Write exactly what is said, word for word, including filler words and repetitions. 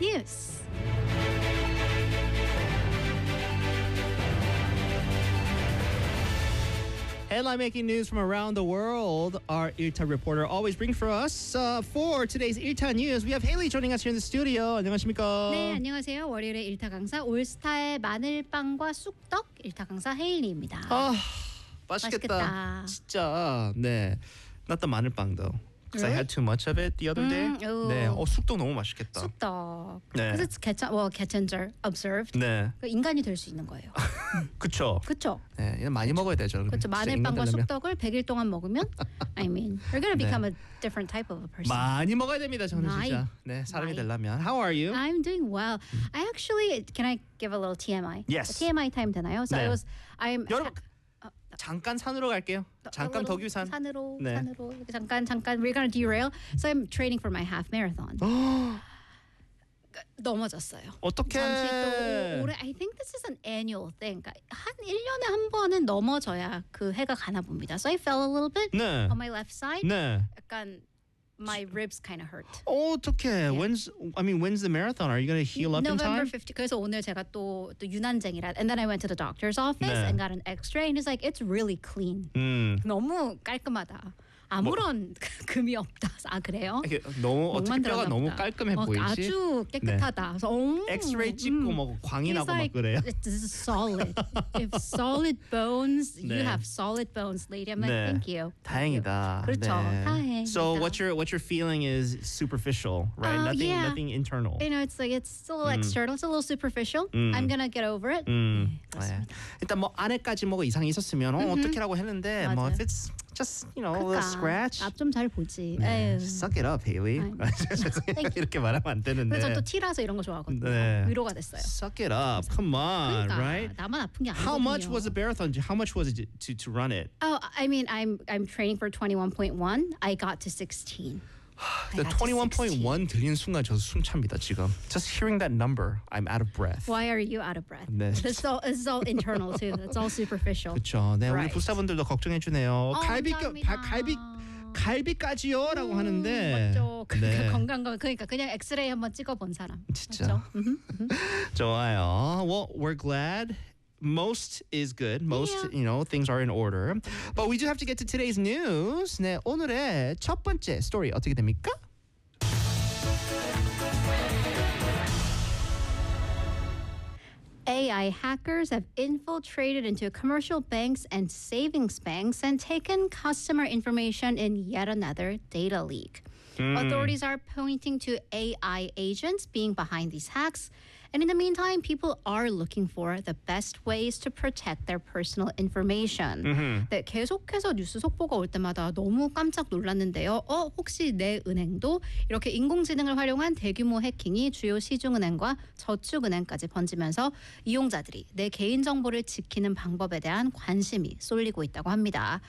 news. Headline making news from around the world. Our 일타 reporter always brings for us. Uh, for today's 일타 news, we have Haley joining us here in the studio. 안녕하십니까? 네, 안녕하세요. 월요일의 일타 강사 올스타의 마늘빵과 쑥떡 일타 강사 헤일리입니다. 아, 맛있겠다. 맛있겠다. 진짜. 네. Not the 마늘빵 though. Because I had too much of it the other day. 음, 오. 네. 어, 쑥떡 너무 맛있겠다. 쑥떡. 네. Because it's ketchup, well, ketchup observed. 네. 그 인간이 될 수 있는 거예요. 그쵸. 그렇죠. 네, 이건 많이 먹어야 되죠. 그렇죠. 진짜 마늘빵과 인간 되려면. 쑥떡을 백 일 동안 먹으면 I mean, you're going to 네. become a different type of a person. 많이 먹어야 됩니다. 저는 많이. 진짜. 네, 사람이 많이. 되려면. How are you? I'm doing well. I actually, can I give a little T M I? Yes. T M I time 되나요? So 네. I was, I'm. 여러분, 잠깐 산으로 갈게요. 잠깐 a little 덕유산. 산으로 네. 산으로 잠깐 잠깐 we're gonna derail. So I'm training for my half marathon. 넘어졌어요. 어떡해. 잠시 또 올해 I think this is an annual thing. 그러니까 한 일 년에 한 번은 넘어져야 그 해가 가나 봅니다. So I fell a little bit 네. on my left side. 네. 약간 my ribs kind of hurt. 어, 어떡해. When's I mean, when's the marathon? Are you going to heal up in November time? fifteenth. 그래서 오늘 제가 또, 또 유난쟁이라. And then I went to the doctor's office 네. and got an X-ray and it's like it's really clean. 음. 너무 깔끔하다. 아무런 금이 없다. 아 그래요? 이렇게 너무 어떻게 뼈가 들었나 너무 보다. 깔끔해 어, 보이지? 아주 깨끗하다. 그래서 음, 엑스레이 찍고 음. 뭐 광이 He's 나고 막 like, 그래요. This is solid. If solid bones, you 네. have solid bones, lady. I'm like, 네. thank you. 다행이다. 그렇죠. 네. 다행이다. So what you're what you're feeling is superficial, right? Oh, nothing yeah. nothing internal. You know, it's like it's a little external. It's a little superficial. 음. I'm gonna get over it. 음. 네, 그렇습니다. 네. 일단 뭐 안에까지 뭐가 이상이 있었으면 어, 어떻게라고 했는데 뭐 맞아요. if it's just you know a little scratch. 앞좀 잘 보지. 네. 에휴. Suck it up, Haley. Thank 이렇게 말하면 안 되는데. 그래서 저또 티라서 이런 거 좋아하거든요. 네. 위로가 됐어요. Suck it up. Come on, 그러니까 right? 나만 아픈 게 아니거든요. How much was a marathon? How much was it to to run it? Oh, I mean, I'm I'm training for twenty-one point one. I got to sixteen. The got to twenty-one point one 들리는 순간 저 숨찹니다 지금. Just hearing that number, I'm out of breath. Why are you out of breath? 네. This is all, this is all internal too. It's all superficial. 그렇죠. 네, 우리 Right. 부사분들도 걱정해 주네요. 어, 갈비 감사합니다. 갈비 갈비까지요라고 음, 하는데. 맞죠. 그 네. 건강 거 그러니까 그냥 엑스레이 한번 찍어본 사람. 진짜. 맞죠? 좋아요. Well, we're glad. Most is good. Most, Yeah. you know, things are in order. But we do have to get to today's news. 네, 오늘의 첫 번째 스토리 어떻게 됩니까? A I hackers have infiltrated into commercial banks and savings banks and taken customer information in yet another data leak. Authorities are pointing to A I agents being behind these hacks. And in the meantime, people are looking for the best ways to protect their personal information. 네, 계속해서 뉴스 속보가 올 때마다 너무 깜짝 놀랐는데요. 어, 혹시 내 은행도 이렇게 인공지능을 활용한 대규모 해킹이 주요 시중은행과 저축은행까지 번지면서 이용자들이 내 개인정보를 지키는 방법에 대한 관심이 쏠리고 있다고 합니다.